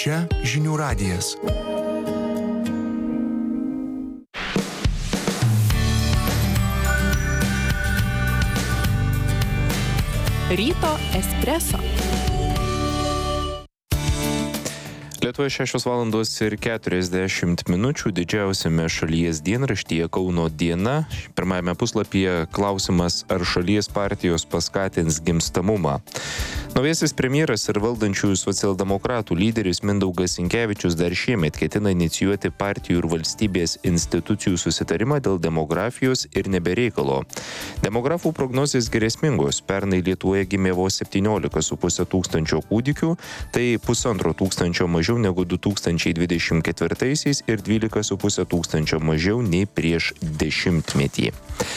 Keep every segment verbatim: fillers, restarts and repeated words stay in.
Čia žinių radijas. Ryto espreso. Lietuvoje šešios valandos ir keturiasdešimt minučių didžiausiame šalies dienraštyje Kauno diena. Pirmajame puslapyje klausimas, ar šalies partijos paskatins gimstamumą. Naujasis premjeras ir valdančiųjų socialdemokratų lyderis Mindaugas Sinkevičius dar šiemet ketina inicijuoti partijų ir valstybės institucijų susitarimą dėl demografijos ir nebereikalo. Demografų prognozės grėsmingos. Pernai Lietuvoje gimė vos septyniolika su puse tūkstančio kūdikių, tai pusantro tūkstančio mažiau negu du tūkstančiai dvidešimt ketvirtaisiais ir dvylika su puse tūkstančio mažiau nei prieš dešimtmetį.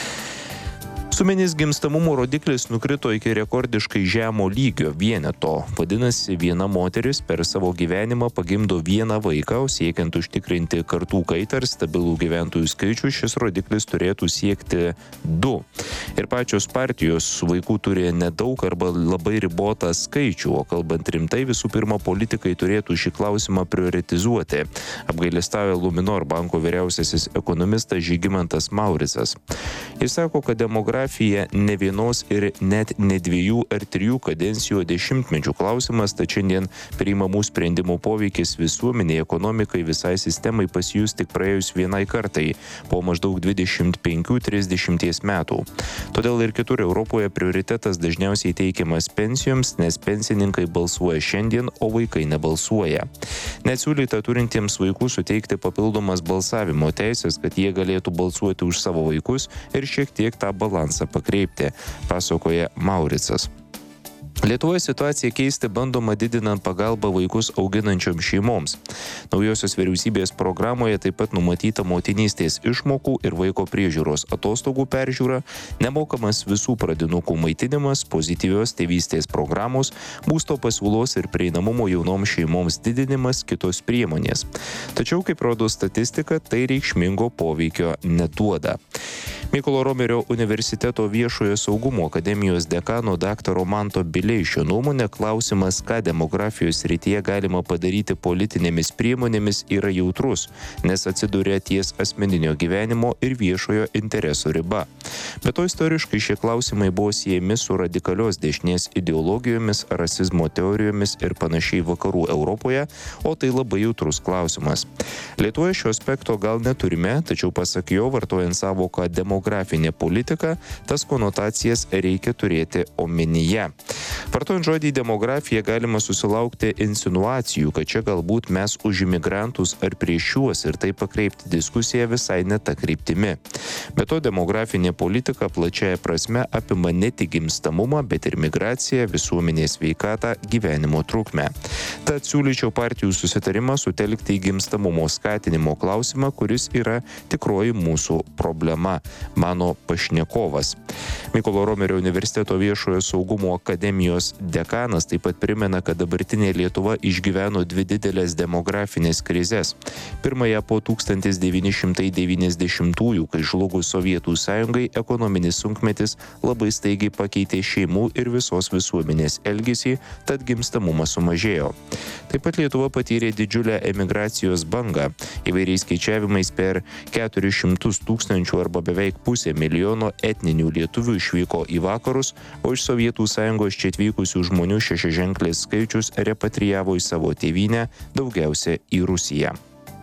Suminis gimstamumo rodiklis nukrito iki rekordiškai žemo lygio vieneto. Vadinasi, viena moteris per savo gyvenimą pagimdo vieną vaiką, o siekiant užtikrinti kartų kaitą ir stabilų gyventojų skaičių, šis rodiklis turėtų siekti du. Ir pačios partijos vaikų turi nedaug arba labai ribotą skaičių, o kalbant rimtai, visų pirma, politikai turėtų šį klausimą prioritizuoti, apgailestauja Luminor banko vyriausiasis ekonomistas Žygimantas Mauricas. Jis sako, kad demografija ne vienos ir net ne dviejų ar trijų kadencijų dešimtmečių klausimas, tad šiandien priimamų sprendimų poveikis visuomeniai, ekonomikai, visai sistemai pasijus tik praėjus vienai kartai, po maždaug dvidešimt penkių trisdešimt metų. Todėl ir kitur Europoje prioritetas dažniausiai teikiamas pensijoms, nes pensininkai balsuoja šiandien, o vaikai nebalsuoja. Net siūlyta turintiems vaikų suteikti papildomas balsavimo teisės, kad jie galėtų balsuoti už savo vaikus ir šiek tiek tą balansą pakreipti, pasakoja Mauricas. Lietuvoje situaciją keisti bandoma didinant pagalbą vaikus auginančioms šeimoms. Naujosios vyriausybės programoje taip pat numatyta motinystės išmokų ir vaiko priežiūros atostogų peržiūra, nemokamas visų pradinukų maitinimas, pozityvios tėvystės programos, būsto pasiūlos ir prieinamumo jaunoms šeimoms didinimas, kitos priemonės. Tačiau, kaip rodo statistika, tai reikšmingo poveikio neduoda. Mykolo Romerio universiteto viešojo saugumo akademijos dekano daktaro Manto Bileišio nuomonė, klausimas, ką demografijos srityje galima padaryti politinėmis priemonėmis, yra jautrus, nes atsiduria ties asmeninio gyvenimo ir viešojo intereso riba. Bet to istoriškai šie klausimai buvo siejami su radikalios dešinės ideologijomis, rasizmo teorijomis ir panašiai vakarų Europoje, o tai labai jautrus klausimas. Lietuvoje šio aspekto gal neturime, tačiau pasak jo, vartojant savoką demografinė politika, tas konotacijas reikia turėti omenyje. Vartojant žodį demografija galima susilaukti insinuacijų, kad čia galbūt mes už imigrantus ar prieš juos ir tai pakreipti diskusiją visai ne ta kryptimi. Be to, demografinė politika plačiaja prasme apima ne tik gimstamumą, bet ir migraciją, visuomenės sveikatą, gyvenimo trukmę. Tad siūlyčiau partijų susitarimą sutelkti į gimstamumo skatinimo klausimą, kuris yra tikroji mūsų problema, mano pašnekovas. Mykolo Romerio universiteto viešojo saugumo akademijos dekanas taip pat primena, kad dabartinė Lietuva išgyveno dvi didelės demografinės krizės. Pirmąją po tūkstantis devyni šimtai devyniasdešimtųjų, kai žlugus Sovietų sąjungai, ekonominis sunkmetis labai staigiai pakeitė šeimų ir visos visuomenės elgesį, tad gimstamumas sumažėjo. Taip pat Lietuva patyrė didžiulę emigracijos bangą. Įvairiais skaičiavimais per keturis šimtus tūkstančių arba beveik pusė milijono etninių lietuvių išvyko į vakarus, o iš Sovietų sąjungos čia atvykusių žmonių šešiaženklis skaičius repatrijavo į savo tėvynę, daugiausia į Rusiją.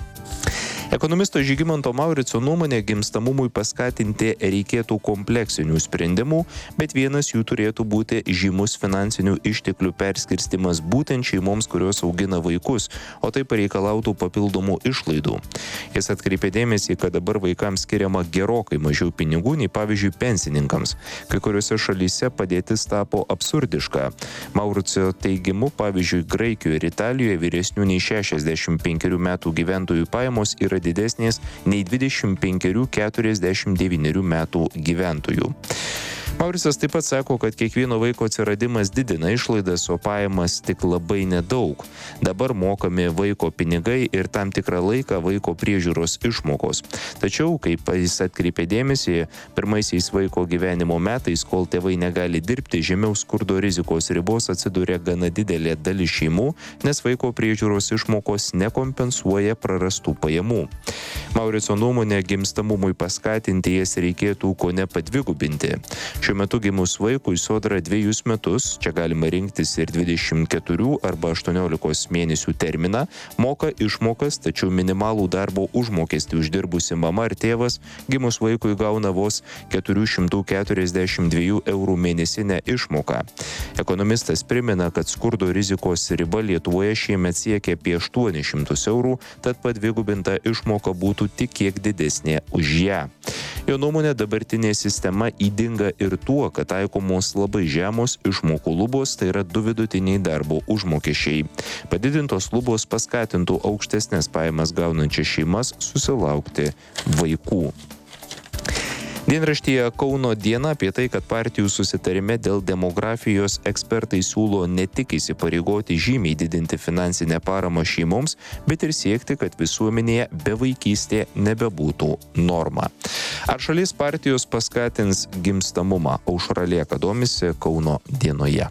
Ekonomisto Žygimanto Maurico nuomonė, gimstamumui paskatinti reikėtų kompleksinių sprendimų, bet vienas jų turėtų būti žymus finansinių išteklių perskirstimas būtent šeimoms, kurios augina vaikus, o tai pareikalautų papildomų išlaidų. Jis atkreipė dėmesį, kad dabar vaikams skiriama gerokai mažiau pinigų nei pavyzdžiui pensininkams. Kai kuriuose šalyse padėtis tapo absurdiška. Maurico teigimu, pavyzdžiui, Graikijoje ir Italijoje vyresnių nei šešiasdešimt penkerių metų gyventojų pajamos yra didesnės nei dvidešimt penkerių keturiasdešimt devynerių metų gyventojų. Mauricas taip pat sako, kad kiekvieno vaiko atsiradimas didina išlaidas, o pajamas tik labai nedaug. Dabar mokami vaiko pinigai ir tam tikrą laiką vaiko priežiūros išmokos. Tačiau, kaip jis atkreipė dėmesį, pirmaisiais vaiko gyvenimo metais, kol tėvai negali dirbti, žemiau skurdo rizikos ribos atsiduria gana didelė dalis šeimų, nes vaiko priežiūros išmokos nekompensuoja prarastų pajamų. Maurico nuomonė, gimstamumui paskatinti jas reikėtų ko ne padvigubinti. Šiuo metu gimus vaikui sodra dviejus metus, čia galima rinktis ir dvidešimt keturių arba aštuoniolikos mėnesių terminą, moka išmokas, tačiau minimalų darbo užmokestį uždirbusi mama ar tėvas gimus vaikui gauna vos keturi šimtai keturiasdešimt du eurų mėnesinę išmoką. Ekonomistas primena, kad skurdo rizikos riba Lietuvoje šiemet siekia apie aštuonis šimtus eurų, tad padvigubinta išmoka būtų tik kiek didesnė už ją. Jo nuomonė, dabartinė sistema ydinga ir tuo, kad taikomos labai žemos išmokų lubos, tai yra du vidutiniai darbo užmokesčiai. Padidintos lubos paskatintų aukštesnės pajamas gaunančias šeimas susilaukti vaikų. Dienraštyje Kauno diena apie tai, kad partijų susitarime dėl demografijos ekspertai siūlo ne tik įsipareigoti žymiai didinti finansinę paramą šeimoms, bet ir siekti, kad visuomenėje bevaikystė nebebūtų norma. Ar šalies partijos paskatins gimstamumą? Aušra Lėka domisi Kauno dienoje.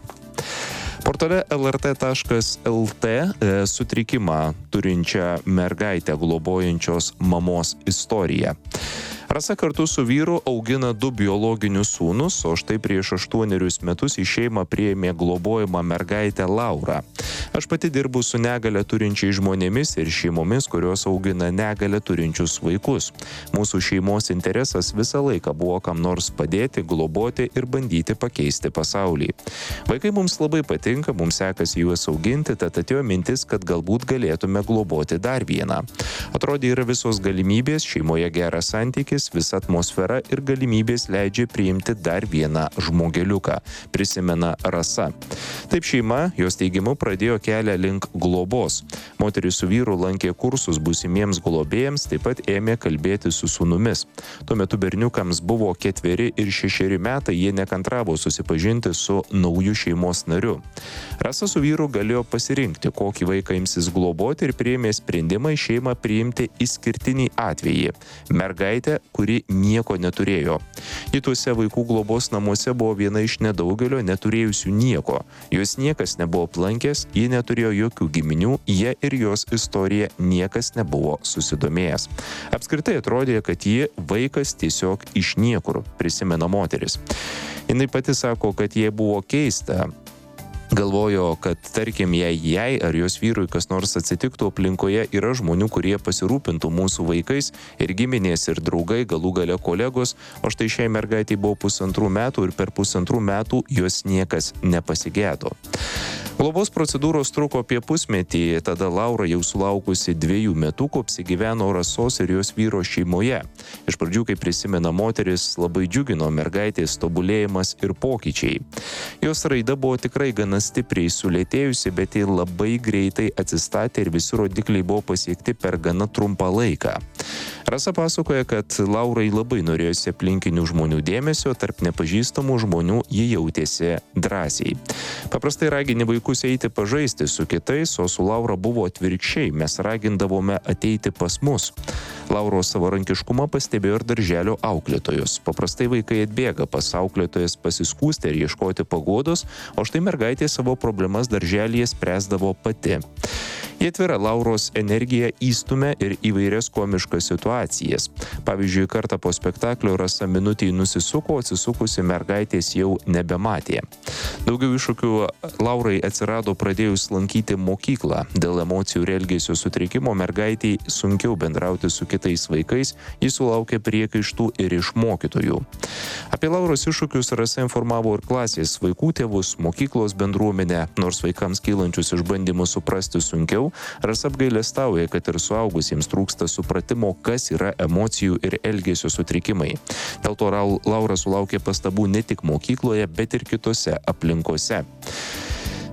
Portale el er tė taškas el tė sutrikimą turinčią mergaitę globojančios mamos istorija. Rasa kartu su vyru augina du biologinius sūnus, o štai prieš aštuonerius metus į šeimą priėmė globojamą mergaitę Laurą. Aš pati dirbu su negalią turinčiais žmonėmis ir šeimomis, kurios augina negalią turinčius vaikus. Mūsų šeimos interesas visą laiką buvo kam nors padėti, globoti ir bandyti pakeisti pasaulį. Vaikai mums labai patinka, mums sekasi juos auginti, tad atėjo mintis, kad galbūt galėtume globoti dar vieną. Atrodė, yra visos galimybės, šeimoje geras santykis, visa atmosfera ir galimybės leidžia priimti dar vieną žmogeliuką, prisimena Rasa. Taip šeima, jos teigimu, pradėjo kelią link globos. Moteris su vyru lankė kursus būsimiems globėjams, taip pat ėmė kalbėti su sūnumis. Tuo metu berniukams buvo ketveri ir šešeri metai, jie nekantravo susipažinti su nauju šeimos nariu. Rasa su vyru galėjo pasirinkti, kokį vaiką imsis globoti ir priėmė sprendimą į šeimą priimti išskirtinį atvejį – mergaitę, kuri nieko neturėjo. Ji tuose vaikų globos namuose buvo viena iš nedaugelio neturėjusių nieko. Jos niekas nebuvo aplankęs, ji neturėjo jokių giminių, jie ir jos istorija niekas nebuvo susidomėjęs. Apskritai atrodė, kad ji vaikas tiesiog iš niekur, prisimena moteris. Jinai pati sako, kad jie buvo keista. Galvojo, kad tarkim jei jai ar jos vyrui kas nors atsitiktų aplinkoje, yra žmonių, kurie pasirūpintų mūsų vaikais ir giminės ir draugai, galų gale kolegos, o štai šiai mergaitai buvo pusantrų metų ir per pusantrų metų jos niekas nepasigėdo. Globos procedūros truko apie pusmetį, tada Laura jau sulaukusi dviejų metukų apsigyveno Rasos ir jos vyro šeimoje. Iš pradžių, kaip prisimena moteris, labai džiugino mergaitės tobulėjimas ir pokyčiai. Jos raida buvo tikrai gana stipriai sulėtėjusi, bet ji labai greitai atsistatė ir visi rodikliai buvo pasiekti per gana trumpą laiką. Rasa pasakoja, kad Laurai labai norėjosi aplinkinių žmonių dėmesio, tarp nepažįstamų žmonių ji jautėsi drąsiai. Paprastai ragini vaikus eiti pažaisti su kitais, o su Laura buvo atvirkščiai, mes ragindavome ateiti pas mus. Lauros savarankiškumą pastebėjo ir darželio auklėtojus. Paprastai vaikai atbėga pas auklėtojas pasiskųsti ir ieškoti paguodos, o štai mergaitė savo problemas darželyje spręsdavo pati. Jie atvira Lauros energiją įstumia ir įvairias komiškas situacijas. Pavyzdžiui, kartą po spektaklio Rasa minutį nusisuko, atsisukusi mergaitės jau nebematė. Daugiau iššūkių Laurai atsirado pradėjus lankyti mokyklą. Dėl emocijų ir elgesio sutrikimo mergaitei sunkiau bendrauti su kitais vaikais, jis sulaukė priekaištų ir iš mokytojų. Apie Lauros iššūkius Rasa informavo ir klasės vaikų tėvus, mokyklos bendruomenę, nors vaikams kylančius išbandymus suprasti sunkiau, Rasa apgailestauja, kad ir suaugusiems trūksta supratimo, kas yra emocijų ir elgesio sutrikimai. Dėl to Laura sulaukė pastabų ne tik mokykloje, bet ir kitose aplinkose.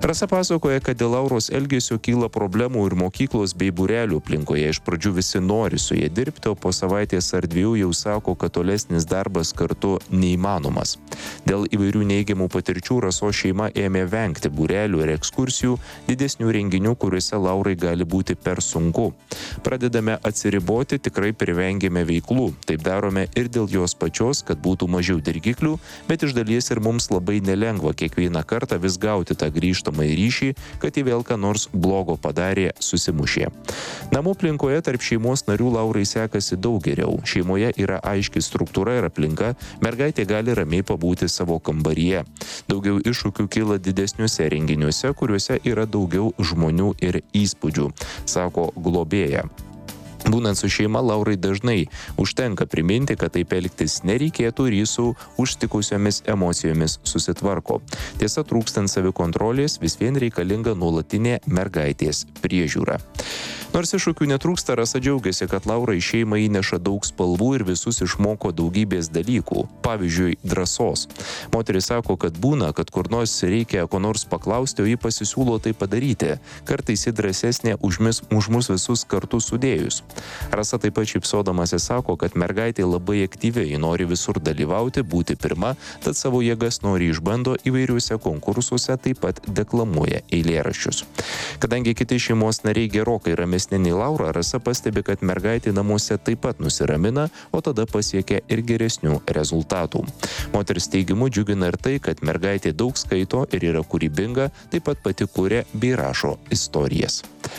Rasa pasakoja, kad dėl Lauros elgesio kyla problemų ir mokyklos bei būrelių aplinkoje. Iš pradžių visi nori su jie dirbti, o po savaitės ar dviejų jau sako, kad tolesnis darbas kartu neįmanomas. Dėl įvairių neigiamų patirčių Rasos šeima ėmė vengti būrelių ir ekskursijų, didesnių renginių, kuriuose Laurai gali būti per sunku. Pradedame atsiriboti, tikrai privengėme veiklų. Taip darome ir dėl jos pačios, kad būtų mažiau dirgiklių, bet iš dalies ir mums labai nelengva kiekvieną kartą vis gauti tą grįžtamą į ryšį, kad į vėl ką nors blogo padarė, susimušė. Namų aplinkoje tarp šeimos narių Laurai sekasi daug geriau. Šeimoje yra aiški struktūra ir aplinka, mergaitė gali ramiai pabūti savo kambaryje. Daugiau iššūkių kyla didesniuose renginiuose, kuriuose yra daugiau žmonių ir įspūdžių, sako globėja. Būnant su šeima, Laurai dažnai užtenka priminti, kad taip elgtis nereikėtų ir jis su užtikusiomis emocijomis susitvarko. Tiesa, trūkstant savikontrolės, vis vien reikalinga nuolatinė mergaitės priežiūra. Nors iššūkių netrūksta, Rasa džiaugiasi, kad Laura į šeimą įneša daug spalvų ir visus išmoko daugybės dalykų, pavyzdžiui, drąsos. Moteris sako, kad būna, kad kur nors reikia ko nors paklausti, o ji pasisiūlo tai padaryti. Kartais ji drąsesnė už, mis, už mus visus kartu sudėjus. Rasa taip pat šypsodamasi sako, kad mergaitė labai aktyviai nori visur dalyvauti, būti pirma, tad savo jėgas nori išbando įvairiuose konkursuose, taip pat deklamuoja eilėraščius. Kadangi kiti šeimos nariai gerokai ramesni nei Laura, Rasa pastebi, kad mergaitė namuose taip pat nusiramina, o tada pasiekia ir geresnių rezultatų. Moters teigimu džiugina ir tai, kad mergaitė daug skaito ir yra kūrybinga, taip pat pati kuria bei rašo istorijas.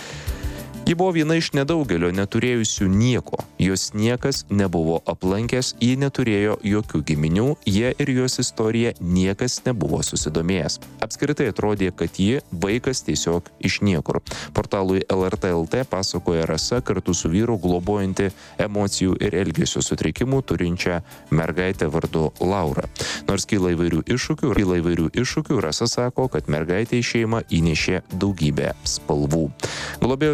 Ji buvo viena iš nedaugelio neturėjusių nieko. Jos niekas nebuvo aplankęs, ji neturėjo jokių giminių, jie ir jos istorija niekas nebuvo susidomėjęs. Apskritai atrodė, kad ji vaikas tiesiog iš niekur. Portalui L R T L T pasakoja Rasa kartu su vyru globojanti emocijų ir elgesio sutrikimų turinčią mergaitę vardu Laura. Nors kyla įvairių iššūkių, kyla įvairių iššūkių, Rasa sako, kad mergaitė į šeimą įnešė daugybę spalvų. Globėjo